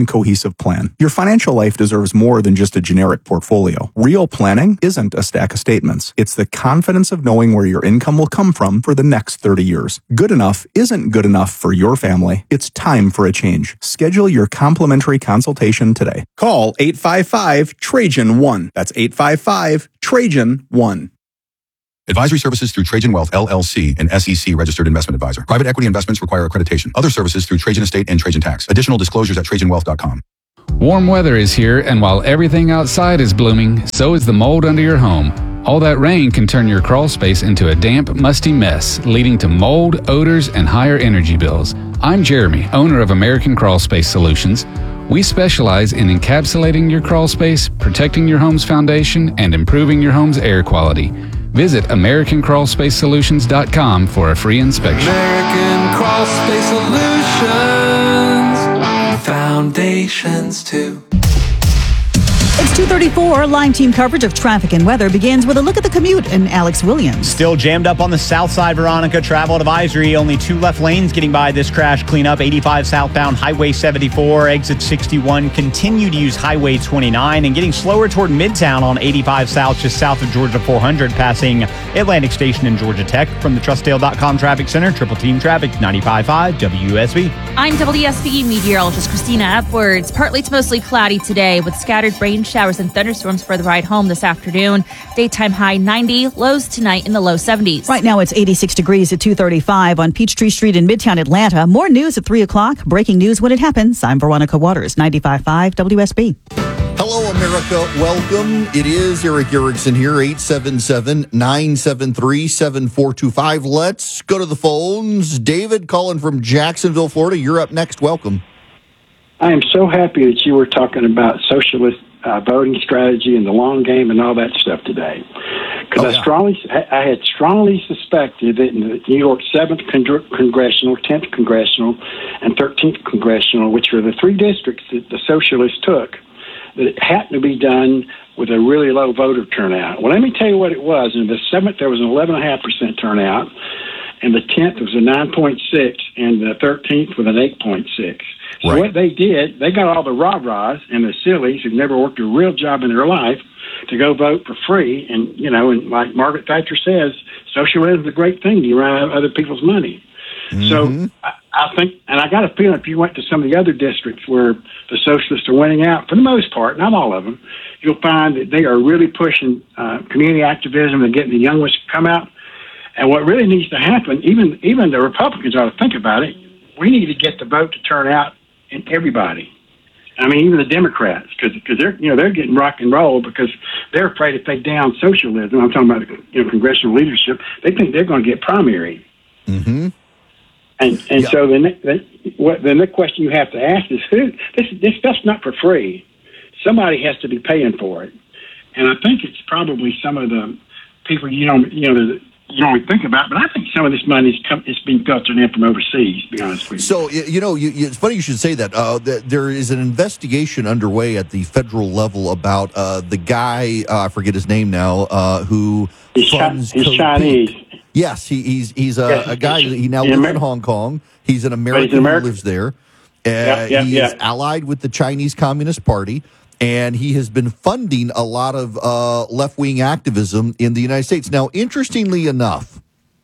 comprehensive plan. Your financial life deserves more than just a generic portfolio. Real planning isn't a stack of statements. It's the confidence of knowing where your income will come from for the next thirty years. Good enough isn't good enough for your family. It's time for a change. Schedule your complimentary consultation today. Call eight five five Trajan one. That's eight five five Trajan one. Advisory services through Trajan Wealth, L L C, an S E C registered investment advisor. Private equity investments require accreditation. Other services through Trajan Estate and Trajan Tax. Additional disclosures at trajan wealth dot com. Warm weather is here, and while everything outside is blooming, so is the mold under your home. All that rain can turn your crawl space into a damp, musty mess, leading to mold, odors, and higher energy bills. I'm Jeremy, owner of American Crawl Space Solutions. We specialize in encapsulating your crawl space, protecting your home's foundation, and improving your home's air quality. Visit American Crawl Space Solutions dot com for a free inspection. American Crawl Space Solutions, foundations too. It's two thirty-four. Line team coverage of traffic and weather begins with a look at the commute and Alex Williams. Still jammed up on the south side, Veronica. Travel advisory. Only two left lanes getting by this crash cleanup. eighty-five southbound, Highway seventy-four, exit sixty-one. Continue to use Highway twenty-nine and getting slower toward Midtown on eighty-five south, just south of Georgia four hundred, passing Atlantic Station and Georgia Tech. From the Trustdale dot com Traffic Center, Triple Team Traffic, ninety-five point five W S B. I'm W S B meteorologist Christina Upwards. Partly to mostly cloudy today with scattered rain showers and thunderstorms for the ride home this afternoon. Daytime high ninety, lows tonight in the low seventies. Right now it's eighty-six degrees at two thirty-five on Peachtree Street in Midtown Atlanta. More news at three o'clock. Breaking news when it happens. I'm Veronica Waters, ninety-five point five W S B. Hello, America. Welcome. It is Eric Erickson here, eight seven seven, nine seven three, seven four two five. Let's go to the phones. David calling from Jacksonville, Florida. You're up next. Welcome. I am so happy that you were talking about socialist uh, voting strategy and the long game and all that stuff today. Because Oh, I yeah. strongly, I had strongly suspected that in the New York seventh Con- Congressional, tenth Congressional, and thirteenth Congressional, which are the three districts that the socialists took, that it happened to be done with a really low voter turnout. Well, let me tell you what it was. In the seventh, there was an eleven point five percent turnout, and the tenth was a nine point six, and the thirteenth was an eight point six. So what they did, they got all the rah-rahs and the sillies who've never worked a real job in their life to go vote for free. And, you know, and like Margaret Thatcher says, socialism is a great thing. You run out of other people's money. So I, I think, and I got a feeling if you went to some of the other districts where the socialists are winning out, for the most part, not all of them, you'll find that they are really pushing uh, community activism and getting the young ones to come out. And what really needs to happen, even even the Republicans ought to think about it, we need to get the vote to turn out in everybody. I mean, even the Democrats, because they're you know they're getting rock and roll because they're afraid if they down socialism. I'm talking about you know congressional leadership. They think they're going to get primary. Mm-hmm. And and so the ne- the, what, the next question you have to ask is who this this stuff's not for free. Somebody has to be paying for it, and I think it's probably some of the people you know you know the, you don't really think about. But I think some of this money is come, is being filtered in from overseas. To be honest with you. So, y- you know, you, you, it's funny you should say that. Uh, th- there is an investigation underway at the federal level about uh, the guy, uh, I forget his name now, uh, who He's, Chi- funds he's Code Chinese. Pink. Yes, he, he's he's a, Yes, a guy. he's- He now he's lives Amer- in Hong Kong. He's an he's American, American. who lives there. Uh, Yeah, yeah, he yeah. is allied with the Chinese Communist Party, and he has been funding a lot of uh, left-wing activism in the United States. Now, interestingly enough,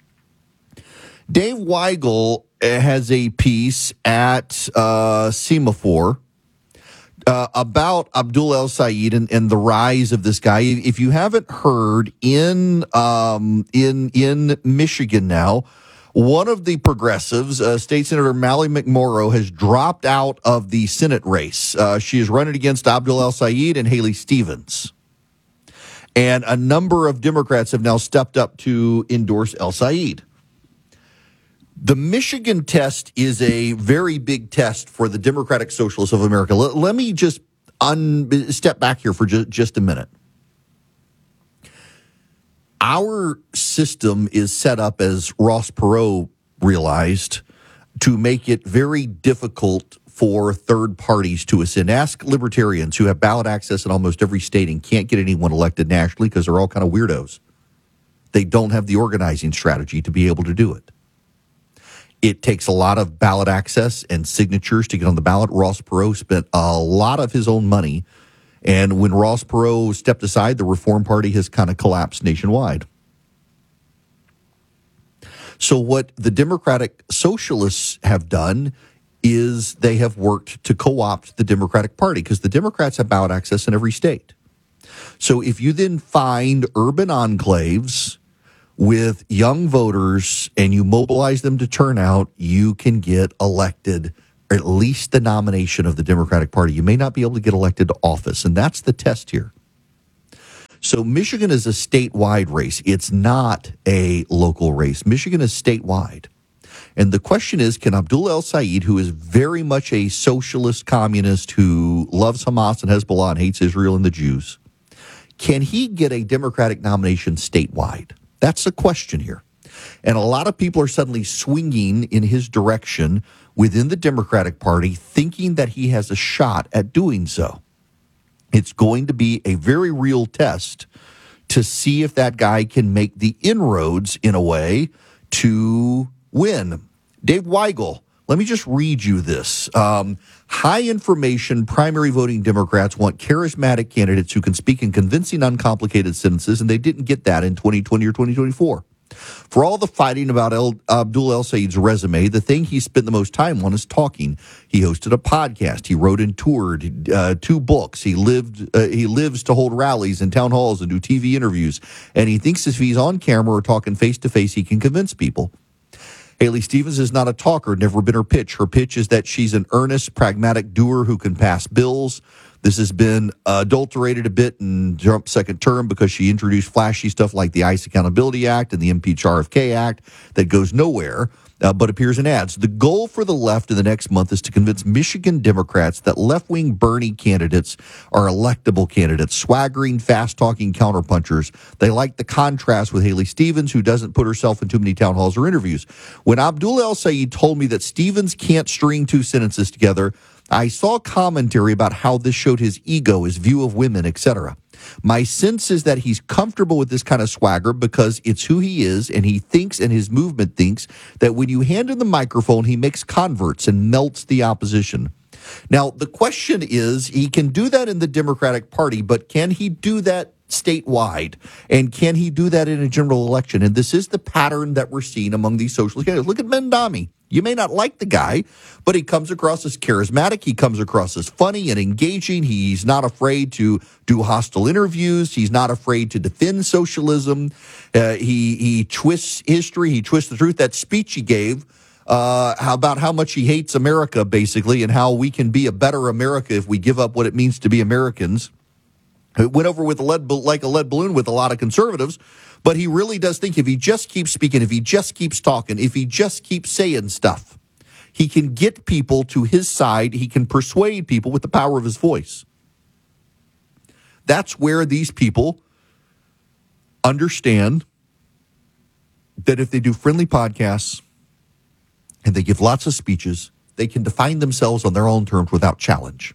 Dave Weigel uh, has a piece at uh, Semaphore uh, about Abdul El Sayed and, and the rise of this guy. If you haven't heard, in um, in in Michigan now, one of the progressives, uh, State Senator Mally McMorrow, has dropped out of the Senate race. Uh, she is running against Abdul El Sayed and Haley Stevens. And a number of Democrats have now stepped up to endorse El Sayed. The Michigan test is a very big test for the Democratic Socialists of America. Let, let me just un- step back here for ju- just a minute. Our system is set up, as Ross Perot realized, to make it very difficult for third parties to ascend. Ask libertarians who have ballot access in almost every state and can't get anyone elected nationally because they're all kind of weirdos. They don't have the organizing strategy to be able to do it. It takes a lot of ballot access and signatures to get on the ballot. Ross Perot spent a lot of his own money. And when Ross Perot stepped aside, the Reform Party has kind of collapsed nationwide. So what the Democratic Socialists have done is they have worked to co-opt the Democratic Party because the Democrats have ballot access in every state. So if you then find urban enclaves with young voters and you mobilize them to turn out, you can get elected, or at least the nomination of the Democratic Party. You may not be able to get elected to office, and that's the test here. So Michigan is a statewide race. It's not a local race. Michigan is statewide. And the question is, can Abdul El-Sayed, who is very much a socialist communist who loves Hamas and Hezbollah and hates Israel and the Jews, can he get a Democratic nomination statewide? That's the question here. And a lot of people are suddenly swinging in his direction within the Democratic Party, thinking that he has a shot at doing so. It's going to be a very real test to see if that guy can make the inroads in a way to win. Dave Weigel, let me just read you this. Um, high information primary voting Democrats want charismatic candidates who can speak in convincing, uncomplicated sentences, and they didn't get that in twenty twenty or twenty twenty-four. For all the fighting about El, Abdul El-Sayed's resume, the thing he spent the most time on is talking. He hosted a podcast. He wrote and toured uh, two books. He lived. Uh, he lives to hold rallies and town halls and do T V interviews. And he thinks if he's on camera or talking face to face, he can convince people. Haley Stevens is not a talker, never been her pitch. Her pitch is that she's an earnest, pragmatic doer who can pass bills. This has been adulterated a bit in Trump's second term because she introduced flashy stuff like the ICE Accountability Act and the Impeach R F K Act that goes nowhere, uh, but appears in ads. The goal for the left in the next month is to convince Michigan Democrats that left-wing Bernie candidates are electable candidates, swaggering, fast-talking counterpunchers. They like the contrast with Haley Stevens, who doesn't put herself in too many town halls or interviews. When Abdul El-Sayed told me that Stevens can't string two sentences together, I saw commentary about how this showed his ego, his view of women, et cetera. My sense is that he's comfortable with this kind of swagger because it's who he is, and he thinks and his movement thinks that when you hand him the microphone, he makes converts and melts the opposition. Now, the question is, he can do that in the Democratic Party, but can he do that statewide? And can he do that in a general election? And this is the pattern that we're seeing among these socialist candidates. Look at Mendami. You may not like the guy, but he comes across as charismatic. He comes across as funny and engaging. He's not afraid to do hostile interviews. He's not afraid to defend socialism. Uh, he he twists history. He twists the truth. That speech he gave uh, how about how much he hates America, basically, and how we can be a better America if we give up what it means to be Americans. It went over with a lead like a lead balloon with a lot of conservatives. But he really does think if he just keeps speaking, if he just keeps talking, if he just keeps saying stuff, he can get people to his side. He can persuade people with the power of his voice. That's where these people understand that if they do friendly podcasts and they give lots of speeches, they can define themselves on their own terms without challenge.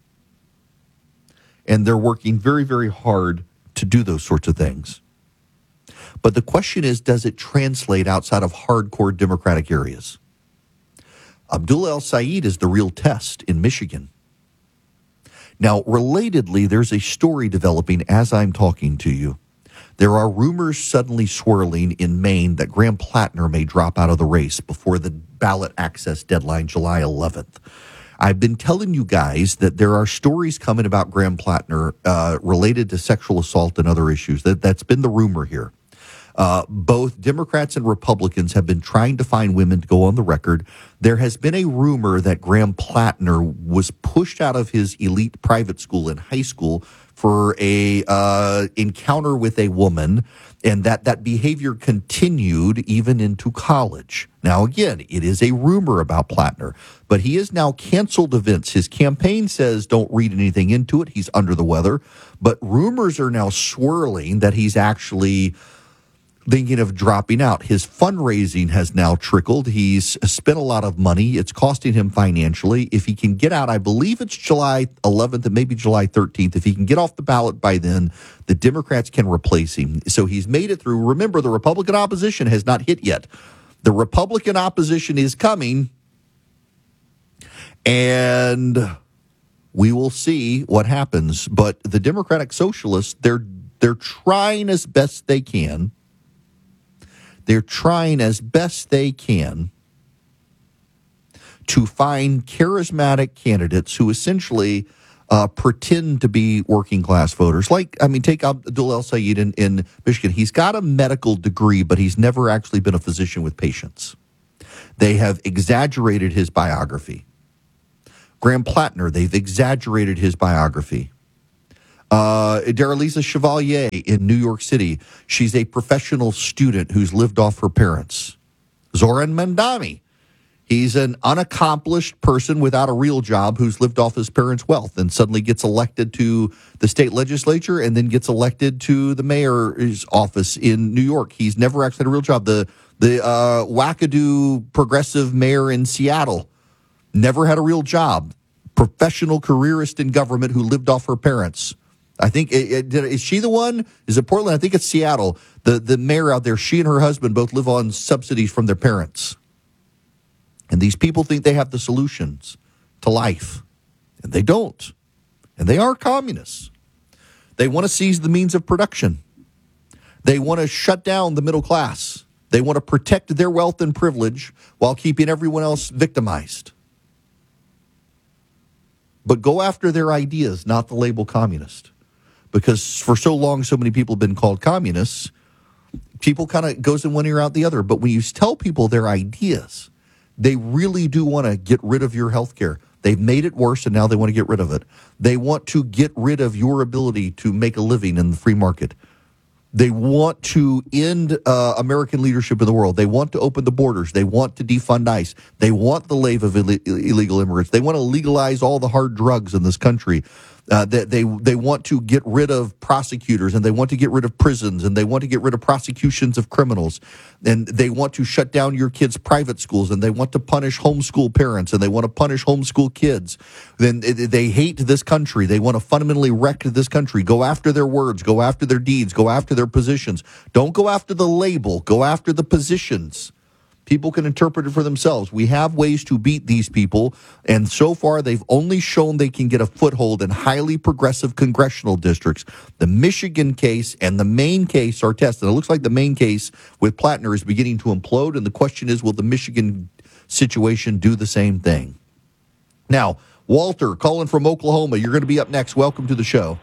And they're working very, very hard to do those sorts of things. But the question is, does it translate outside of hardcore Democratic areas? Abdul El-Sayed is the real test in Michigan. Now, relatedly, there's a story developing as I'm talking to you. There are rumors suddenly swirling in Maine that Graham Plattner may drop out of the race before the ballot access deadline, July eleventh. I've been telling you guys that there are stories coming about Graham Plattner uh, related to sexual assault and other issues. That, that's been the rumor here. Uh, both Democrats and Republicans have been trying to find women to go on the record. There has been a rumor that Graham Plattner was pushed out of his elite private school in high school for a uh, encounter with a woman, and that that behavior continued even into college. Now, again, it is a rumor about Plattner, but he has now canceled events. His campaign says don't read anything into it. He's under the weather. But rumors are now swirling that he's actually thinking of dropping out. His fundraising has now trickled. He's spent a lot of money. It's costing him financially. If he can get out, I believe it's July eleventh and maybe July thirteenth. If he can get off the ballot by then, the Democrats can replace him. So he's made it through. Remember, the Republican opposition has not hit yet. The Republican opposition is coming, and we will see what happens. But the Democratic Socialists, they're they're trying as best they can. They're trying as best they can to find charismatic candidates who essentially uh, pretend to be working class voters. Like, I mean, take Abdul El Sayed in, in Michigan. He's got a medical degree, but he's never actually been a physician with patients. They have exaggerated his biography. Graham Plattner, they've exaggerated his biography. Uh, Daralisa Chevalier in New York City, she's a professional student who's lived off her parents. Zoran Mandami, he's an unaccomplished person without a real job who's lived off his parents' wealth and suddenly gets elected to the state legislature and then gets elected to the mayor's office in New York. He's never actually had a real job. The, the uh, wackadoo progressive mayor in Seattle never had a real job. Professional careerist in government who lived off her parents. I think, it, it, is she the one? Is it Portland? I think it's Seattle. The the mayor out there, she and her husband both live on subsidies from their parents. And these people think they have the solutions to life. And they don't. And they are communists. They want to seize the means of production. They want to shut down the middle class. They want to protect their wealth and privilege while keeping everyone else victimized. But go after their ideas, not the label communist. Because for so long, so many people have been called communists, people kind of goes in one ear out the other. But when you tell people their ideas, they really do want to get rid of your health care. They've made it worse, and now they want to get rid of it. They want to get rid of your ability to make a living in the free market. They want to end uh, American leadership in the world. They want to open the borders. They want to defund ICE. They want the wave of Ill- illegal immigrants. They want to legalize all the hard drugs in this country. Uh, they, they they want to get rid of prosecutors, and they want to get rid of prisons, and they want to get rid of prosecutions of criminals, and they want to shut down your kids' private schools, and they want to punish homeschool parents, and they want to punish homeschool kids. Then they hate this country. They want to fundamentally wreck this country. Go after their words. Go after their deeds. Go after their positions. Don't go after the label. Go after the positions. People can interpret it for themselves. We have ways to beat these people, and so far they've only shown they can get a foothold in highly progressive congressional districts. The Michigan case and the Maine case are tested. It looks like the Maine case with Plattner is beginning to implode, and the question is, will the Michigan situation do the same thing? Now, Walter, calling from Oklahoma, you're going to be up next. Welcome to the show.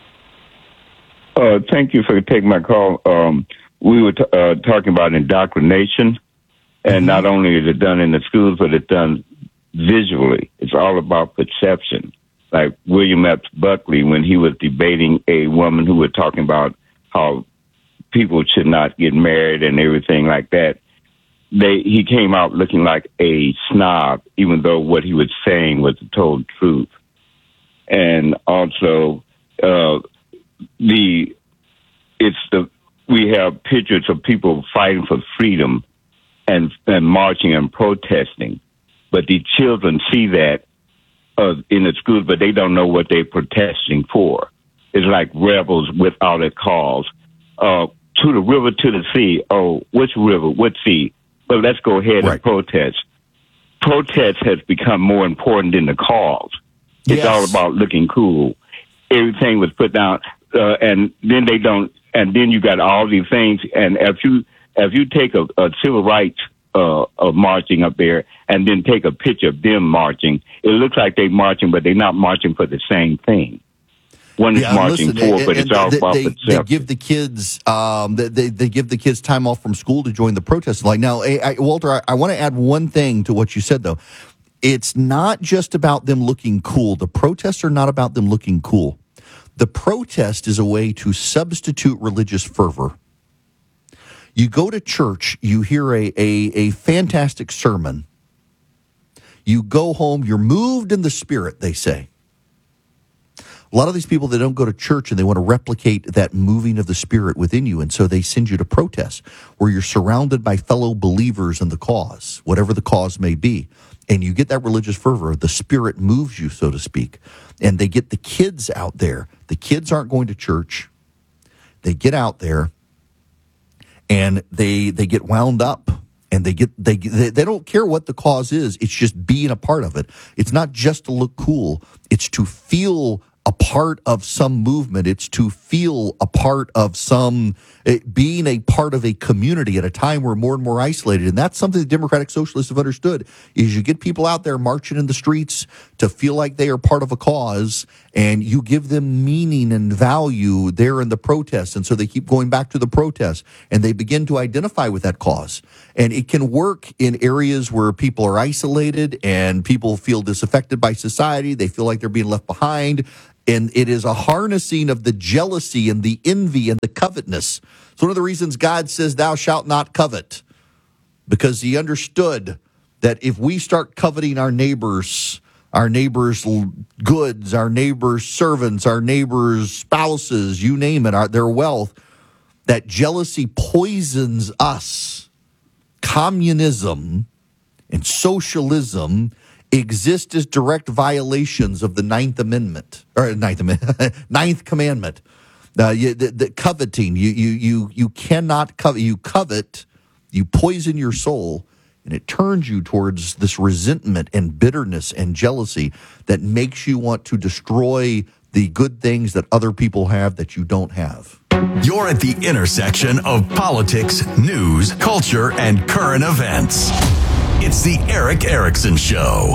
Uh, thank you for taking my call. Um, we were t- uh, talking about indoctrination. And not only is it done in the schools, but it's done visually. It's all about perception. Like William F. Buckley, when he was debating a woman who was talking about how people should not get married and everything like that, they he came out looking like a snob, even though what he was saying was the total truth. And also, uh, the it's the we have pictures of people fighting for freedom. And, and marching and protesting. But the children see that uh, in the schools, but they don't know what they're protesting for. It's like rebels without a cause. Uh, to the river, to the sea. Oh, which river, what sea? Well, let's go ahead right. and protest. Protest has become more important than the cause. It's yes. all about looking cool. Everything was put down, uh, and then they don't, and then you got all these things, and if you If you take a, a civil rights uh, of marching up there and then take a picture of them marching, it looks like they're marching, but they're not marching for the same thing. One is yeah, marching listen, for, and, but it's all they, about they, they give the kids, um, they they give the kids time off from school to join the protest. Like now, I, I, Walter, I, I want to add one thing to what you said though. It's not just about them looking cool. The protests are not about them looking cool. The protest is a way to substitute religious fervor. You go to church, you hear a, a, a fantastic sermon. You go home, you're moved in the spirit, they say. A lot of these people, they don't go to church and they want to replicate that moving of the spirit within you. And so they send you to protests where you're surrounded by fellow believers in the cause, whatever the cause may be. And you get that religious fervor. The spirit moves you, so to speak. And they get the kids out there. The kids aren't going to church. They get out there. And they they get wound up And they get they they they don't care what the cause is. It's just being a part of it. It's not just to look cool. It's to feel a part of some movement. It's to feel a part of some it, being a part of a community at a time where more and more isolated. And that's something the Democratic Socialists have understood. Is you get people out there marching in the streets to feel like they are part of a cause, and you give them meaning and value there in the protests. And so they keep going back to the protests, and they begin to identify with that cause. And it can work in areas where people are isolated and people feel disaffected by society. They feel like they're being left behind. And it is a harnessing of the jealousy and the envy and the covetousness. It's one of the reasons God says, thou shalt not covet, because he understood that if we start coveting our neighbors, our neighbors' goods, our neighbors' servants, our neighbors' spouses, you name it, our, their wealth, that jealousy poisons us. Communism and socialism exist as direct violations of the Ninth Amendment or Ninth Amendment, Ninth Commandment. Uh, you, the, the coveting, you you you you cannot covet. You covet, you poison your soul, and it turns you towards this resentment and bitterness and jealousy that makes you want to destroy the good things that other people have that you don't have. You're at the intersection of politics, news, culture, and current events. It's the Erick Erickson Show.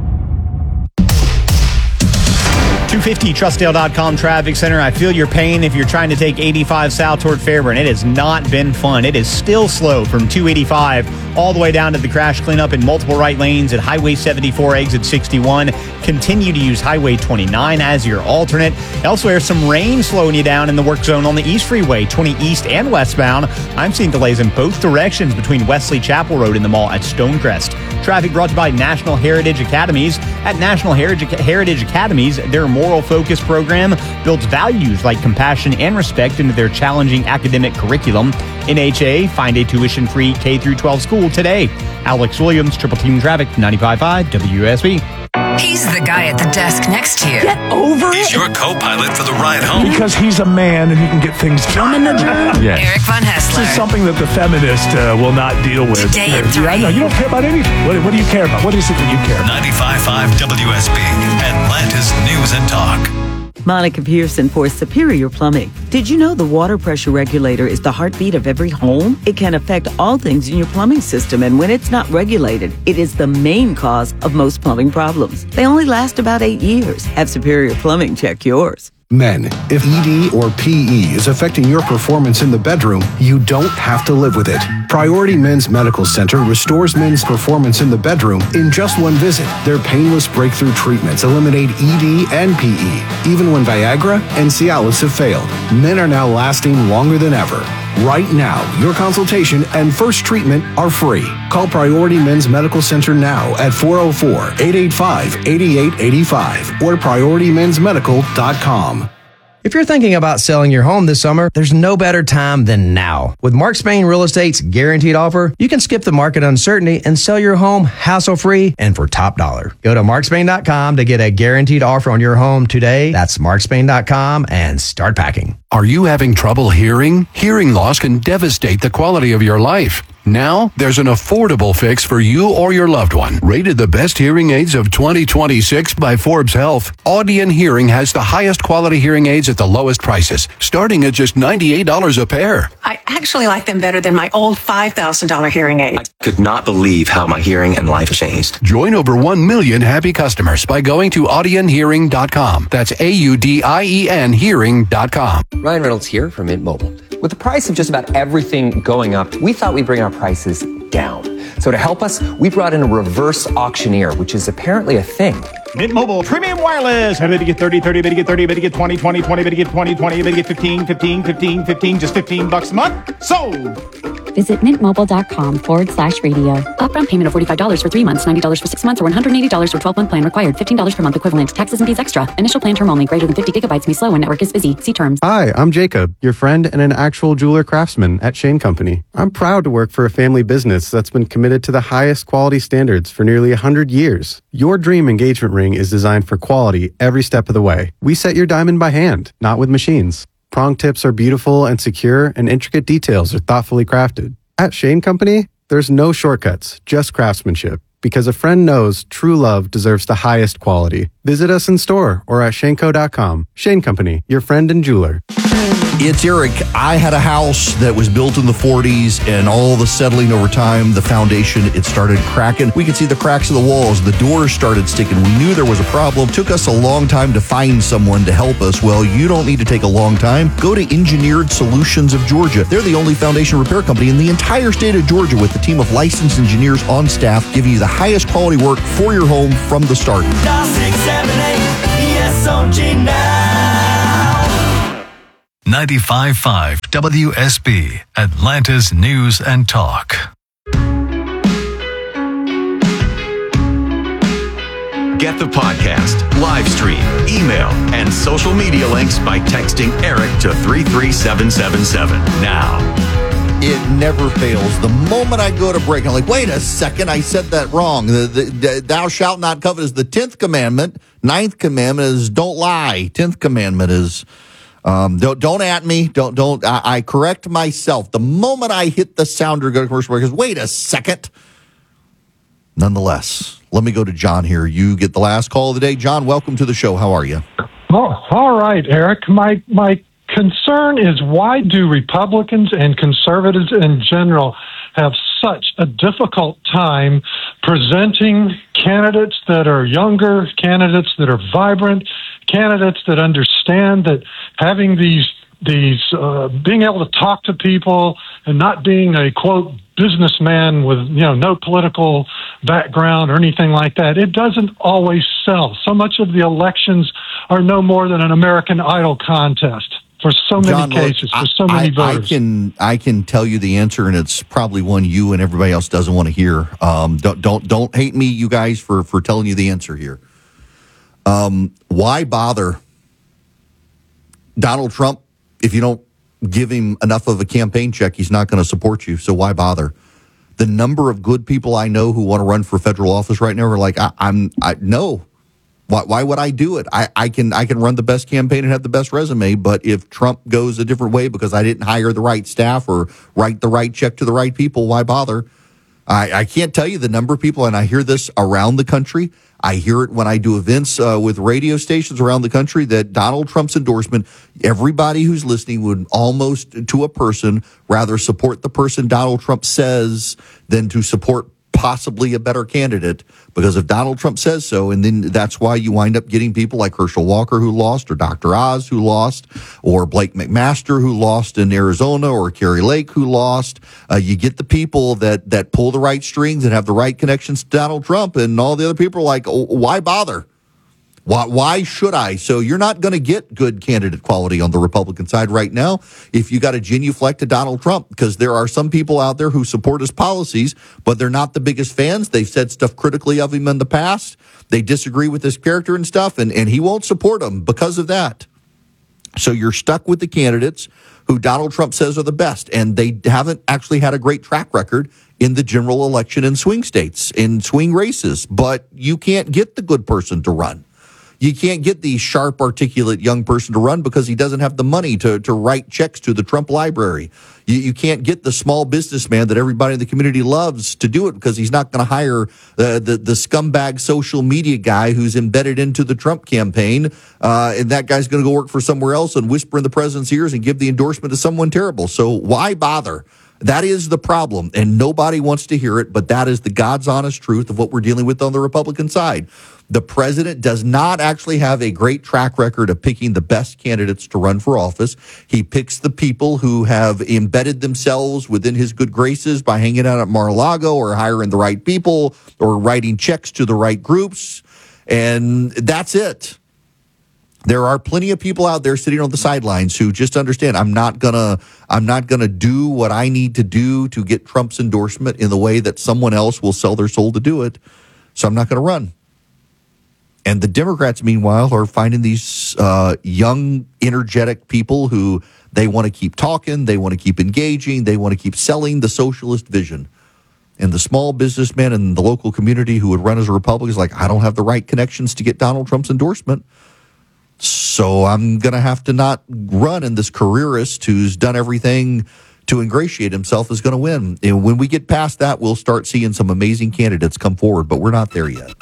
two fifty Trustdale dot com Traffic Center. I feel your pain if you're trying to take eighty-five south toward Fairburn. It has not been fun. It is still slow from two eighty-five all the way down to the crash cleanup in multiple right lanes at Highway seventy-four, exit sixty-one. Continue to use Highway twenty-nine as your alternate. Elsewhere, some rain slowing you down in the work zone on the East Freeway, twenty east and westbound. I'm seeing delays in both directions between Wesley Chapel Road and the mall at Stonecrest. Traffic brought to you by National Heritage Academies. At National Heritage Heritage Academies, their moral focus program builds values like compassion and respect into their challenging academic curriculum. N H A, find a tuition-free K through twelve school today. Alex Williams, Triple Team Traffic, ninety-five point five W S B. He's the guy at the desk next to you. Get over He's it. your co-pilot for the ride home. Because he's a man and he can get things done. Yes. Eric Von Hessler. This is something that the feminist uh, will not deal with. Today at yeah, I know. You don't care about anything. What, what do you care about? What is it that you care about? ninety-five point five W S B, Atlanta's News and Talk. Monica Pearson for Superior Plumbing. Did you know the water pressure regulator is the heartbeat of every home? It can affect all things in your plumbing system, and when it's not regulated, it is the main cause of most plumbing problems. They only last about eight years. Have Superior Plumbing check yours. Men, if E D or P E is affecting your performance in the bedroom, you don't have to live with it. Priority Men's Medical Center restores men's performance in the bedroom in just one visit. Their painless breakthrough treatments eliminate E D and P E. Even when Viagra and Cialis have failed, men are now lasting longer than ever. Right now, your consultation and first treatment are free. Call Priority Men's Medical Center now at four oh four, eight eight five, eight eight eight five or priority men's medical dot com. If you're thinking about selling your home this summer, there's no better time than now. With Mark Spain Real Estate's guaranteed offer, you can skip the market uncertainty and sell your home hassle-free and for top dollar. Go to mark spain dot com to get a guaranteed offer on your home today. That's mark spain dot com and start packing. Are you having trouble hearing? Hearing loss can devastate the quality of your life. Now, there's an affordable fix for you or your loved one. Rated the best hearing aids of twenty twenty-six by Forbes Health, Audion Hearing has the highest quality hearing aids at the lowest prices, starting at just ninety-eight dollars a pair. I actually like them better than my old five thousand dollars hearing aid. I could not believe how my hearing and life changed. Join over one million happy customers by going to audion hearing dot com. That's A U D I E N hearing dot com. Ryan Reynolds here from Mint Mobile. With the price of just about everything going up, we thought we'd bring our prices down. So to help us, we brought in a reverse auctioneer, which is apparently a thing. Mint Mobile Premium Wireless. Better get thirty, thirty, better get thirty, better get twenty, twenty, twenty, better get twenty, twenty, better get fifteen, fifteen, fifteen, fifteen, just fifteen bucks a month. Sold! Visit mintmobile.com forward slash radio. Upfront payment of forty-five dollars for three months, ninety dollars for six months, or one hundred eighty dollars for twelve-month plan required. fifteen dollars per month equivalent. Taxes and fees extra. Initial plan term only. Greater than fifty gigabytes may slow when network is busy. See terms. Hi, I'm Jacob, your friend and an actual jeweler craftsman at Shane Company. I'm proud to work for a family business that's been committed to the highest quality standards for nearly one hundred years. Your dream engagement ring is designed for quality every step of the way. We set your diamond by hand, not with machines. Prong tips are beautiful and secure, and intricate details are thoughtfully crafted. At Shane Company, There's no shortcuts, just craftsmanship. Because a friend knows true love deserves the highest quality. Visit us in store or at Shaneco dot com. Shane Company, your friend and jeweler. It's Eric. I had a house that was built in the forties, and all the settling over time, the foundation, it started cracking. We could see the cracks in the walls. The doors started sticking. We knew there was a problem. Took us a long time to find someone to help us. Well, you don't need to take a long time. Go to Engineered Solutions of Georgia. They're the only foundation repair company in the entire state of Georgia with a team of licensed engineers on staff giving you the highest quality work for your home from the start. six seven eight E S O G now. ninety-five point five W S B, Atlanta's News and Talk. Get the podcast, live stream, email, and social media links by texting Eric to three three seven seven seven now. It never fails. The moment I go to break, I'm like, wait a second, I said that wrong. The, the, the, thou shalt not covet is the tenth commandment. Ninth commandment is don't lie. Tenth commandment is um, don't, don't at me. Don't, don't, I, I correct myself. The moment I hit the sounder, go to commercial break, goes, wait a second. Nonetheless, let me go to John here. You get the last call of the day. John, welcome to the show. How are you? Oh, all right, Eric. My, my, concern is, why do Republicans and conservatives in general have such a difficult time presenting candidates that are younger, candidates that are vibrant, candidates that understand that having these these uh, being able to talk to people and not being a quote businessman with you know no political background or anything like that, it doesn't always sell. So much of the elections are no more than an American Idol contest. For so many John, cases, look, for so many I, voters. I can I can tell you the answer, and it's probably one you and everybody else doesn't want to hear. Um, don't don't don't hate me, you guys, for for telling you the answer here. Um, why bother Donald Trump if you don't give him enough of a campaign check? He's not going to support you, so why bother? The number of good people I know who want to run for federal office right now are like, I, I'm I no. Why, why would I do it? I, I can I can run the best campaign and have the best resume, but if Trump goes a different way because I didn't hire the right staff or write the right check to the right people, why bother? I, I can't tell you the number of people, and I hear this around the country. I hear it when I do events uh, with radio stations around the country that Donald Trump's endorsement, everybody who's listening would almost to a person rather support the person Donald Trump says than to support possibly a better candidate, because if Donald Trump says so, and then that's why you wind up getting people like Herschel Walker who lost, or Doctor Oz who lost, or Blake McMaster who lost in Arizona, or Kari Lake who lost. Uh, you get the people that that pull the right strings and have the right connections to Donald Trump, and all the other people are like, oh, why bother? Why, why should I? So you're not going to get good candidate quality on the Republican side right now if you got to genuflect to Donald Trump, because there are some people out there who support his policies, but they're not the biggest fans. They've said stuff critically of him in the past. They disagree with his character and stuff, and, and he won't support them because of that. So you're stuck with the candidates who Donald Trump says are the best, and they haven't actually had a great track record in the general election in swing states, in swing races, but you can't get the good person to run. You can't get the sharp, articulate young person to run because he doesn't have the money to, to write checks to the Trump library. You, you can't get the small businessman that everybody in the community loves to do it because he's not going to hire uh, the, the scumbag social media guy who's embedded into the Trump campaign. Uh, and that guy's going to go work for somewhere else and whisper in the president's ears and give the endorsement to someone terrible. So why bother? That is the problem, and nobody wants to hear it, but that is the God's honest truth of what we're dealing with on the Republican side. The president does not actually have a great track record of picking the best candidates to run for office. He picks the people who have embedded themselves within his good graces by hanging out at Mar-a-Lago or hiring the right people or writing checks to the right groups, and that's it. There are plenty of people out there sitting on the sidelines who just understand I'm not gonna I'm not gonna do what I need to do to get Trump's endorsement in the way that someone else will sell their soul to do it. So I'm not gonna run. And the Democrats, meanwhile, are finding these uh, young, energetic people who they want to keep talking, they want to keep engaging, they want to keep selling the socialist vision. And the small businessman in the local community who would run as a Republican is like, I don't have the right connections to get Donald Trump's endorsement. So I'm going to have to not run. And this careerist who's done everything to ingratiate himself is going to win. And when we get past that, we'll start seeing some amazing candidates come forward, but we're not there yet.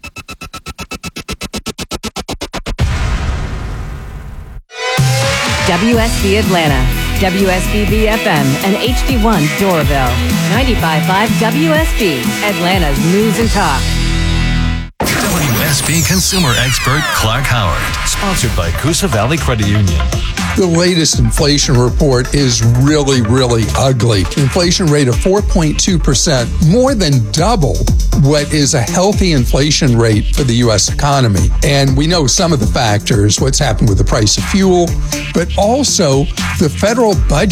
W S B Atlanta, W S B B F M, and H D one Doraville. ninety-five point five W S B, Atlanta's News and Talk. W S B consumer expert Clark Howard, sponsored by Coosa Valley Credit Union. The latest inflation report is really, really ugly. Inflation rate of four point two percent, more than double what is a healthy inflation rate for the U S economy. And we know some of the factors, what's happened with the price of fuel, but also the federal budget